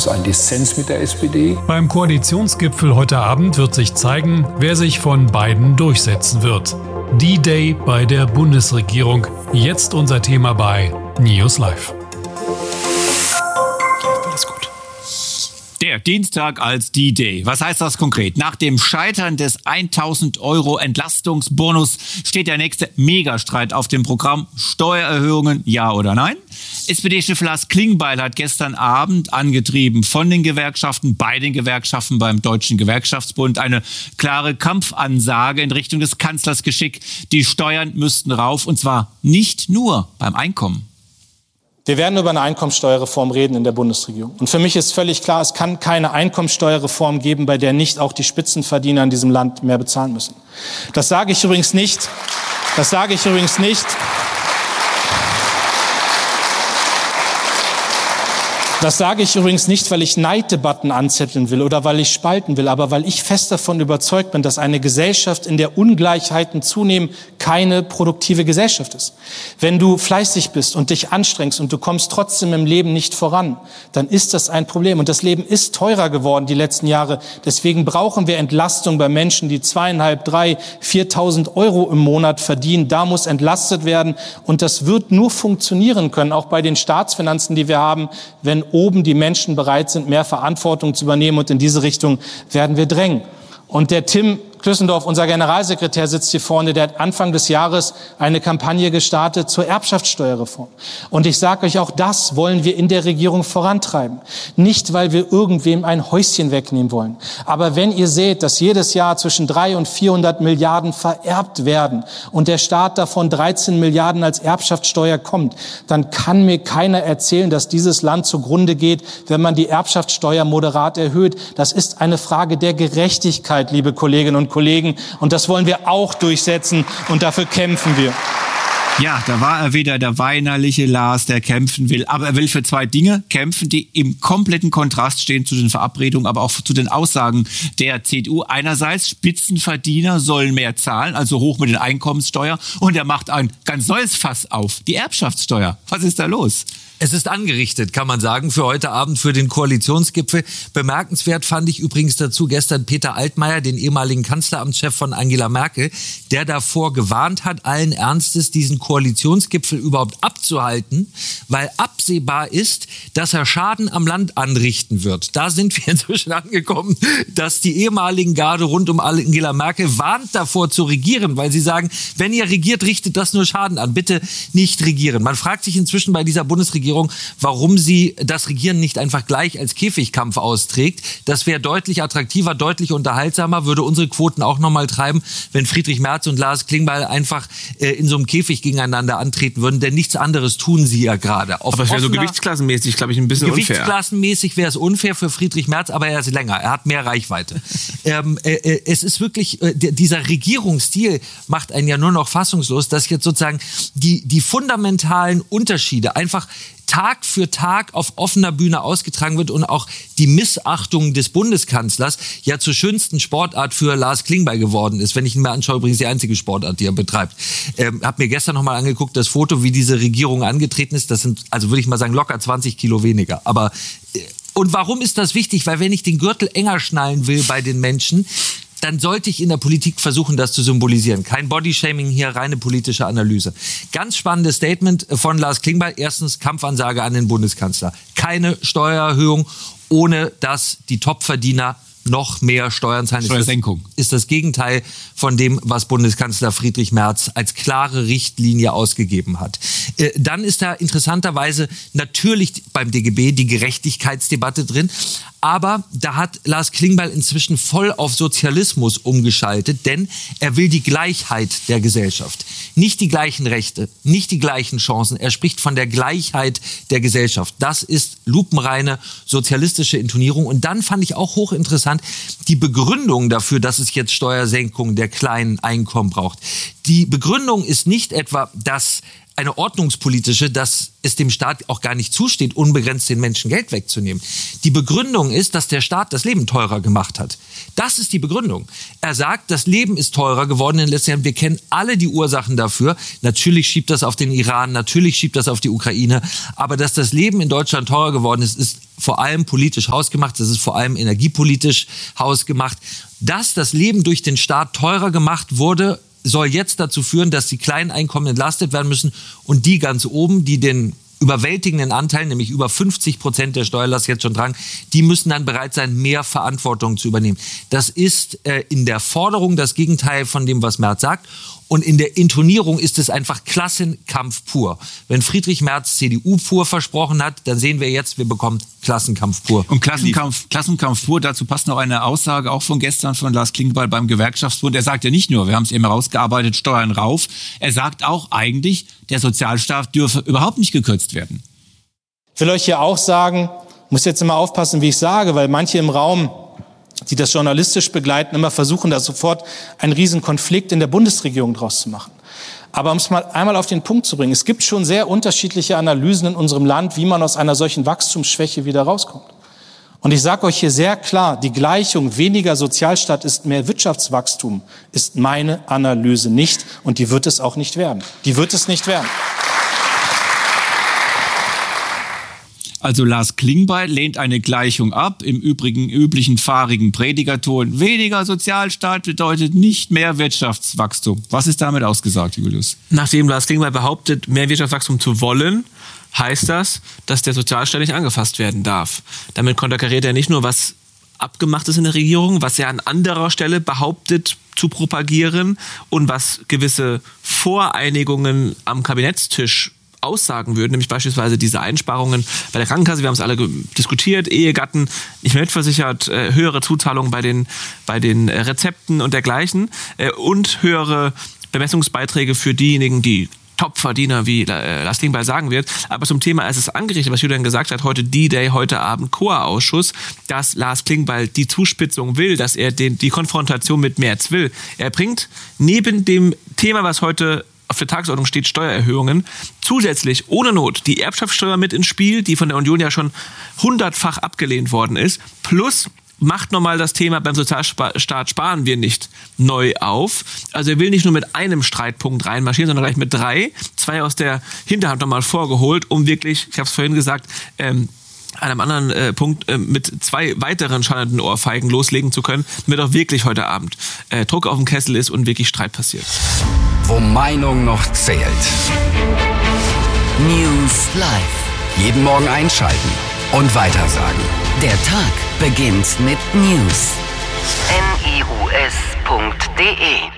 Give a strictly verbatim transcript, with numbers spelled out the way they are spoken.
es einen Dissens mit der S P D. Beim Koalitionsgipfel heute Abend wird sich zeigen, wer sich von beiden durchsetzen wird. D-Day bei der Bundesregierung. Jetzt unser Thema bei News Live. Alles gut. Der Dienstag als D-Day. Was heißt das konkret? Nach dem Scheitern des tausend Euro Entlastungsbonus steht der nächste Megastreit auf dem Programm. Steuererhöhungen, ja oder nein? S P D-Chef Lars Klingbeil hat gestern Abend, angetrieben von den Gewerkschaften, bei den Gewerkschaften beim Deutschen Gewerkschaftsbund, eine klare Kampfansage in Richtung des Kanzlers geschickt. Die Steuern müssten rauf, und zwar nicht nur beim Einkommen. Wir werden über eine Einkommensteuerreform reden in der Bundesregierung. Und für mich ist völlig klar, es kann keine Einkommensteuerreform geben, bei der nicht auch die Spitzenverdiener in diesem Land mehr bezahlen müssen. Das sage ich übrigens nicht, das sage ich übrigens nicht, Das sage ich übrigens nicht, weil ich Neiddebatten anzetteln will oder weil ich spalten will, aber weil ich fest davon überzeugt bin, dass eine Gesellschaft, in der Ungleichheiten zunehmen, keine produktive Gesellschaft ist. Wenn du fleißig bist und dich anstrengst und du kommst trotzdem im Leben nicht voran, dann ist das ein Problem. Und das Leben ist teurer geworden die letzten Jahre. Deswegen brauchen wir Entlastung bei Menschen, die zweieinhalb, drei, viertausend Euro im Monat verdienen. Da muss entlastet werden. Und das wird nur funktionieren können, auch bei den Staatsfinanzen, die wir haben, wenn oben die Menschen bereit sind, mehr Verantwortung zu übernehmen. Und in diese Richtung werden wir drängen. Und der Tim Klüssendorf, unser Generalsekretär, sitzt hier vorne, der hat Anfang des Jahres eine Kampagne gestartet zur Erbschaftssteuerreform. Und ich sage euch, auch das wollen wir in der Regierung vorantreiben. Nicht, weil wir irgendwem ein Häuschen wegnehmen wollen. Aber wenn ihr seht, dass jedes Jahr zwischen drei und vierhundert Milliarden vererbt werden und der Staat davon dreizehn Milliarden als Erbschaftssteuer kommt, dann kann mir keiner erzählen, dass dieses Land zugrunde geht, wenn man die Erbschaftssteuer moderat erhöht. Das ist eine Frage der Gerechtigkeit, liebe Kolleginnen und Kollegen. Und das wollen wir auch durchsetzen und dafür kämpfen wir. Ja, da war er wieder, der weinerliche Lars, der kämpfen will. Aber er will für zwei Dinge kämpfen, die im kompletten Kontrast stehen zu den Verabredungen, aber auch zu den Aussagen der C D U. Einerseits, Spitzenverdiener sollen mehr zahlen, also hoch mit den Einkommenssteuer. Und er macht ein ganz neues Fass auf, die Erbschaftssteuer. Was ist da los? Es ist angerichtet, kann man sagen, für heute Abend, für den Koalitionsgipfel. Bemerkenswert fand ich übrigens dazu gestern Peter Altmaier, den ehemaligen Kanzleramtschef von Angela Merkel, der davor gewarnt hat, allen Ernstes diesen Koalitionsgipfel überhaupt abzuhalten, weil absehbar ist, dass er Schaden am Land anrichten wird. Da sind wir inzwischen angekommen, dass die ehemaligen Garde rund um Angela Merkel warnt davor zu regieren, weil sie sagen, wenn ihr regiert, richtet das nur Schaden an. Bitte nicht regieren. Man fragt sich inzwischen bei dieser Bundesregierung, warum sie das Regieren nicht einfach gleich als Käfigkampf austrägt. Das wäre deutlich attraktiver, deutlich unterhaltsamer, würde unsere Quoten auch nochmal treiben, wenn Friedrich Merz und Lars Klingbeil einfach äh, in so einem Käfig gegeneinander antreten würden, denn nichts anderes tun sie ja gerade. Aber es wäre so gewichtsklassenmäßig, glaube ich, ein bisschen unfair. Gewichtsklassenmäßig wäre es unfair für Friedrich Merz, aber er ist länger, er hat mehr Reichweite. ähm, äh, es ist wirklich, äh, dieser Regierungsstil macht einen ja nur noch fassungslos, dass jetzt sozusagen die, die fundamentalen Unterschiede einfach Tag für Tag auf offener Bühne ausgetragen wird und auch die Missachtung des Bundeskanzlers ja zur schönsten Sportart für Lars Klingbeil geworden ist. Wenn ich ihn mir anschaue, übrigens die einzige Sportart, die er betreibt. Ähm, hab mir gestern noch mal angeguckt, das Foto, wie diese Regierung angetreten ist. Das sind, also würde ich mal sagen, locker zwanzig Kilo weniger. Aber äh, und warum ist das wichtig? Weil wenn ich den Gürtel enger schnallen will bei den Menschen, dann sollte ich in der Politik versuchen, das zu symbolisieren. Kein Bodyshaming hier, reine politische Analyse. Ganz spannendes Statement von Lars Klingbeil. Erstens Kampfansage an den Bundeskanzler. Keine Steuererhöhung, ohne dass die Topverdiener noch mehr Steuern zahlen. Steuersenkung. Ist das, ist das Gegenteil von dem, was Bundeskanzler Friedrich Merz als klare Richtlinie ausgegeben hat. Äh, dann ist da interessanterweise natürlich beim D G B die Gerechtigkeitsdebatte drin. Aber da hat Lars Klingbeil inzwischen voll auf Sozialismus umgeschaltet, denn er will die Gleichheit der Gesellschaft. Nicht die gleichen Rechte, nicht die gleichen Chancen. Er spricht von der Gleichheit der Gesellschaft. Das ist lupenreine sozialistische Intonierung. Und dann fand ich auch hochinteressant die Begründung dafür, dass es jetzt Steuersenkungen der kleinen Einkommen braucht. Die Begründung ist nicht etwa, dass eine ordnungspolitische, dass es dem Staat auch gar nicht zusteht, unbegrenzt den Menschen Geld wegzunehmen. Die Begründung ist, dass der Staat das Leben teurer gemacht hat. Das ist die Begründung. Er sagt, das Leben ist teurer geworden in den letzten Jahren. Wir kennen alle die Ursachen dafür. Natürlich schiebt das auf den Iran, natürlich schiebt das auf die Ukraine. Aber dass das Leben in Deutschland teurer geworden ist, ist vor allem politisch hausgemacht, das ist vor allem energiepolitisch hausgemacht. Dass das Leben durch den Staat teurer gemacht wurde, soll jetzt dazu führen, dass die kleinen Einkommen entlastet werden müssen und die ganz oben, die den überwältigenden Anteil, nämlich über fünfzig Prozent der Steuerlast jetzt schon tragen, die müssen dann bereit sein, mehr Verantwortung zu übernehmen. Das ist äh, in der Forderung das Gegenteil von dem, was Merz sagt. Und in der Intonierung ist es einfach Klassenkampf pur. Wenn Friedrich Merz C D U pur versprochen hat, dann sehen wir jetzt, wir bekommen Klassenkampf pur. Und Klassenkampf, Klassenkampf pur, dazu passt noch eine Aussage auch von gestern von Lars Klingbeil beim Gewerkschaftsbund. Er sagt ja nicht nur, wir haben es eben herausgearbeitet, Steuern rauf. Er sagt auch eigentlich, der Sozialstaat dürfe überhaupt nicht gekürzt werden. Ich will euch hier auch sagen, muss jetzt immer aufpassen, wie ich sage, weil manche im Raum, die das journalistisch begleiten, immer versuchen, da sofort einen riesen Konflikt in der Bundesregierung draus zu machen. Aber um es mal einmal auf den Punkt zu bringen, es gibt schon sehr unterschiedliche Analysen in unserem Land, wie man aus einer solchen Wachstumsschwäche wieder rauskommt. Und ich sage euch hier sehr klar, die Gleichung weniger Sozialstaat ist mehr Wirtschaftswachstum, ist meine Analyse nicht und die wird es auch nicht werden. Die wird es nicht werden. Also Lars Klingbeil lehnt eine Gleichung ab, im übrigen üblichen fahrigen Predigerton. Weniger Sozialstaat bedeutet nicht mehr Wirtschaftswachstum. Was ist damit ausgesagt, Julius? Nachdem Lars Klingbeil behauptet, mehr Wirtschaftswachstum zu wollen, heißt das, dass der Sozialstaat nicht angefasst werden darf. Damit konterkariert er nicht nur, was abgemacht ist in der Regierung, was er an anderer Stelle behauptet zu propagieren und was gewisse Voreinigungen am Kabinettstisch aussagen würden, nämlich beispielsweise diese Einsparungen bei der Krankenkasse, wir haben es alle diskutiert, Ehegatten nicht mehr mitversichert, äh, höhere Zuzahlungen bei den, bei den äh, Rezepten und dergleichen äh, und höhere Bemessungsbeiträge für diejenigen, die Topverdiener, wie äh, Lars Klingbeil sagen wird. Aber zum Thema, als es angerichtet, was Julian gesagt hat, heute D-Day, heute Abend C O A-Ausschuss, dass Lars Klingbeil die Zuspitzung will, dass er den, die Konfrontation mit Merz will. Er bringt neben dem Thema, was heute auf der Tagesordnung steht, Steuererhöhungen, zusätzlich ohne Not die Erbschaftssteuer mit ins Spiel, die von der Union ja schon hundertfach abgelehnt worden ist, plus macht nochmal das Thema, beim Sozialstaat sparen wir nicht neu auf. Also er will nicht nur mit einem Streitpunkt reinmarschieren, sondern gleich mit drei, zwei aus der Hinterhand nochmal vorgeholt, um wirklich, ich habe es vorhin gesagt, ähm, an einem anderen äh, Punkt äh, mit zwei weiteren schallenden Ohrfeigen loslegen zu können, damit auch wirklich heute Abend äh, Druck auf dem Kessel ist und wirklich Streit passiert. Wo Meinung noch zählt. News Live. Jeden Morgen einschalten und weitersagen. Der Tag beginnt mit News. N I U S punkt D E